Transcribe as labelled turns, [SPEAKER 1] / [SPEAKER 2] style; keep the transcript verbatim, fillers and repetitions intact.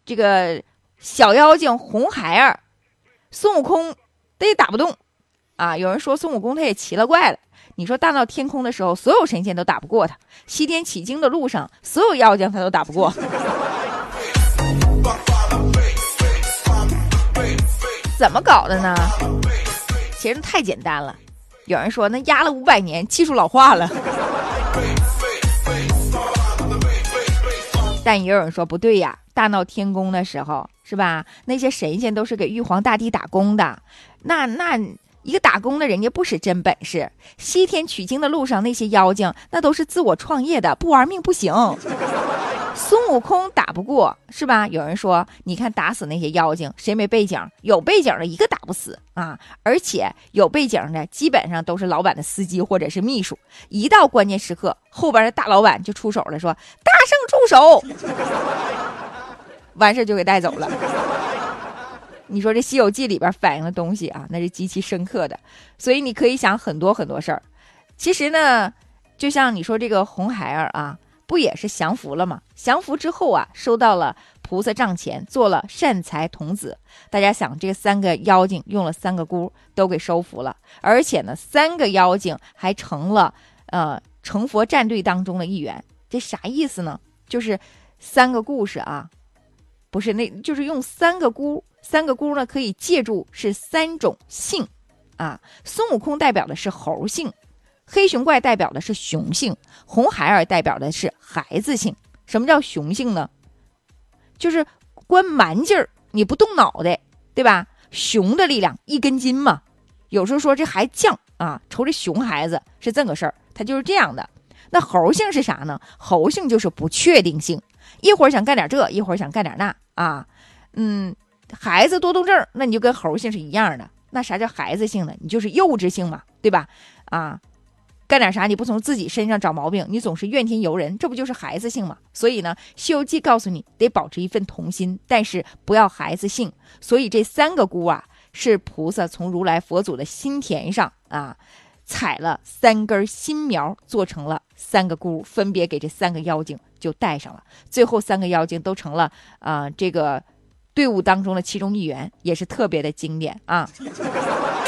[SPEAKER 1] 这个小妖精红孩儿，孙悟空他也打不动啊。有人说孙悟空他也奇了怪了，你说大闹天宫的时候，所有神仙都打不过他；西天取经的路上，所有妖精他都打不过。怎么搞的呢？其实太简单了。有人说那压了五百年，技术老化了。但也有人说不对呀，大闹天宫的时候是吧？那些神仙都是给玉皇大帝打工的，那那一个打工的人家不使真本事。西天取经的路上那些妖精那都是自我创业的，不玩命不行。孙悟空打不过是吧？有人说你看打死那些妖精谁没背景？有背景的一个打不死啊！而且有背景的基本上都是老板的司机或者是秘书，一到关键时刻后边的大老板就出手了，说大圣出手，完事就给带走了。你说这西游记里边反映的东西啊，那是极其深刻的，所以你可以想很多很多事儿。其实呢，就像你说这个红孩儿啊，不也是降服了吗？降服之后啊，收到了菩萨帐钱，做了善财童子。大家想，这三个妖精用了三个箍都给收服了，而且呢，三个妖精还成了呃成佛战队当中的一员。这啥意思呢？就是三个故事啊，不是那，就是用三个箍，三个箍呢可以借助是三种性啊。孙悟空代表的是猴性，黑熊怪代表的是雄性，红孩儿代表的是孩子性。什么叫雄性呢？就是关蛮劲儿，你不动脑袋，对吧？熊的力量一根筋嘛。有时候说这孩子犟啊，瞅这熊孩子是这个事儿，他就是这样的。那猴性是啥呢？猴性就是不确定性，一会儿想干点这，一会儿想干点那啊。嗯，孩子多动症，那你就跟猴性是一样的。那啥叫孩子性呢？你就是幼稚性嘛，对吧？啊。干点啥你不从自己身上找毛病，你总是怨天尤人，这不就是孩子性吗？所以呢，西游记告诉你得保持一份童心，但是不要孩子性。所以这三个箍啊，是菩萨从如来佛祖的心田上啊采了三根新苗，做成了三个箍，分别给这三个妖精就戴上了。最后三个妖精都成了啊、呃、这个队伍当中的其中一员，也是特别的经典啊。